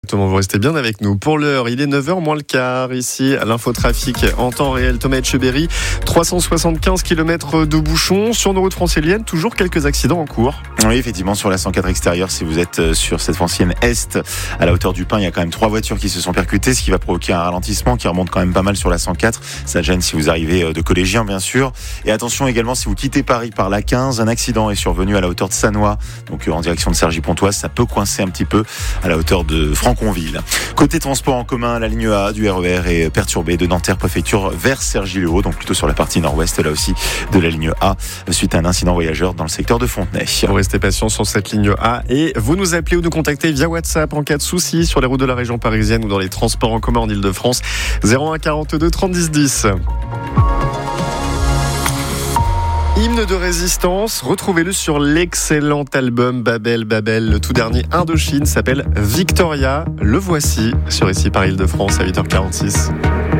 Vous restez bien avec nous. Pour l'heure, il est 9h moins le quart. Ici, l'infotrafic en temps réel. Thomas Etcheberry, 375 km de bouchons sur nos routes franciliennes. Toujours quelques accidents en cours. Oui, effectivement, sur la 104 extérieure, si vous êtes sur cette francilienne Est, à la hauteur du Pin, il y a quand même 3 voitures qui se sont percutées, ce qui va provoquer un ralentissement qui remonte quand même pas mal sur la 104. Ça gêne si vous arrivez de collégiens, bien sûr. Et attention également, si vous quittez Paris par la 15, un accident est survenu à la hauteur de Sannois, donc en direction de Cergy-Pontoise. Ça peut coincer un petit peu à la hauteur de Franconville. Côté transport en commun, la ligne A du RER est perturbée de Nanterre préfecture vers Cergy-le-Haut, donc plutôt sur la partie nord-ouest là aussi de la ligne A, suite à un incident voyageur dans le secteur de Fontenay. Vous restez patient sur cette ligne A et vous nous appelez ou nous contactez via WhatsApp en cas de soucis sur les routes de la région parisienne ou dans les transports en commun en Ile-de-France. 01 42 30 10 10. Hymne de résistance, retrouvez-le sur l'excellent album Babel, le tout dernier Indochine s'appelle Victoria. Le voici sur Ici par Ile-de-France à 8h46.